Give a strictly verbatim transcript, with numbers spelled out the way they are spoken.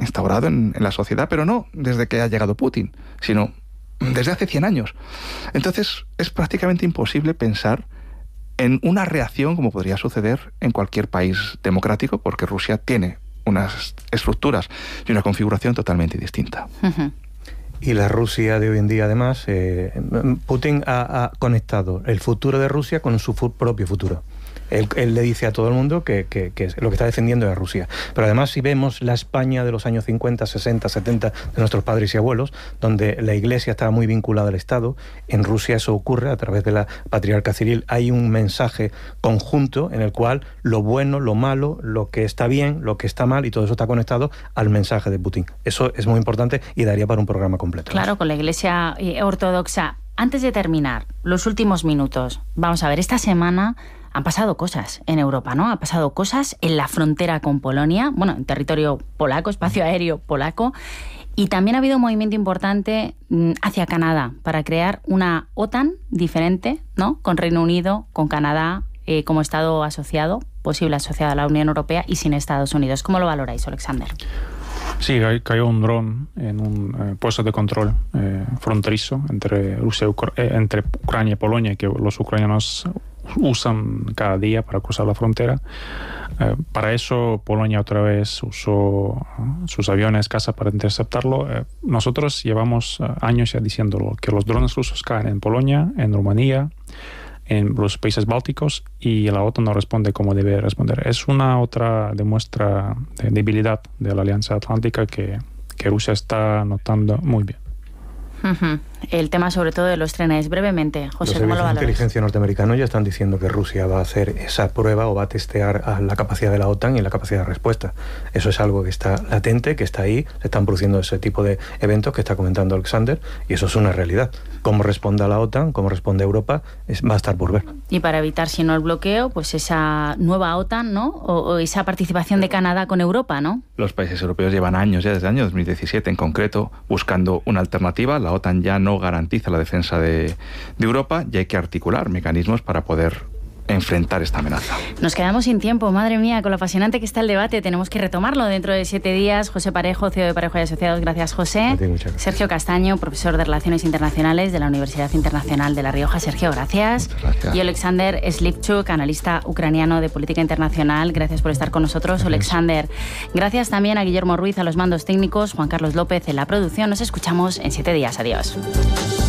instaurado en, en la sociedad, pero no desde que ha llegado Putin, sino desde hace cien años. Entonces es prácticamente imposible pensar en una reacción como podría suceder en cualquier país democrático, porque Rusia tiene unas estructuras y una configuración totalmente distinta. Uh-huh. Y la Rusia de hoy en día, además, eh, Putin ha, ha conectado el futuro de Rusia con su fu- propio futuro. Él, él le dice a todo el mundo que, que, que lo que está defendiendo es Rusia. Pero además, si vemos la España de los años cincuenta, sesenta, setenta de nuestros padres y abuelos, donde la Iglesia estaba muy vinculada al Estado, en Rusia eso ocurre a través de la patriarca Ciril. Hay un mensaje conjunto en el cual lo bueno, lo malo, lo que está bien, lo que está mal, y todo eso está conectado al mensaje de Putin. Eso es muy importante y daría para un programa completo. Claro, con la Iglesia ortodoxa. Antes de terminar, los últimos minutos. Vamos a ver, esta semana han pasado cosas en Europa, ¿no? Han pasado cosas en la frontera con Polonia, bueno, en territorio polaco, espacio aéreo polaco, y también ha habido un movimiento importante hacia Canadá para crear una OTAN diferente, ¿no? Con Reino Unido, con Canadá eh, como Estado asociado, posible asociado a la Unión Europea y sin Estados Unidos. ¿Cómo lo valoráis, Alexander? Sí, cayó un dron en un eh, puesto de control eh, fronterizo entre Rusia, Ucr- eh, entre Ucrania y Polonia, que los ucranianos usan cada día para cruzar la frontera. Eh, para eso Polonia otra vez usó uh, sus aviones caza para interceptarlo. Eh, nosotros llevamos uh, años ya diciéndolo, que los drones rusos caen en Polonia, en Rumanía, en los países bálticos, y la OTAN no responde como debe responder. Es una otra demuestra de debilidad de la Alianza Atlántica que, que Rusia está notando muy bien. Uh-huh. El tema sobre todo de los trenes, brevemente, José, los ¿cómo lo valoras? Los servicios de inteligencia norteamericanos ya están diciendo que Rusia va a hacer esa prueba o va a testear a la capacidad de la OTAN y la capacidad de respuesta. Eso es algo que está latente, que está ahí, se están produciendo ese tipo de eventos que está comentando Alexander, y eso es una realidad. Cómo responda la OTAN, cómo responde Europa, es, va a estar por ver. Y para evitar, si no el bloqueo, pues esa nueva OTAN, ¿no? O, o esa participación de Canadá con Europa, ¿no? Los países europeos llevan años, ya desde el año dos mil diecisiete en concreto, buscando una alternativa. La OTAN ya no garantiza la defensa de, de Europa y hay que articular mecanismos para poder enfrentar esta amenaza. Nos quedamos sin tiempo, madre mía, con lo apasionante que está el debate. Tenemos que retomarlo dentro de siete días. José Parejo, C E O de Parejo y Asociados, gracias, José. Sergio Castaño, profesor de Relaciones Internacionales de la Universidad Internacional de La Rioja. Sergio, gracias. gracias. Y Alexander Slipchuk, analista ucraniano de política internacional. Gracias por estar con nosotros, gracias. Alexander. Gracias también a Guillermo Ruiz, a los mandos técnicos, Juan Carlos López en la producción. Nos escuchamos en siete días. Adiós.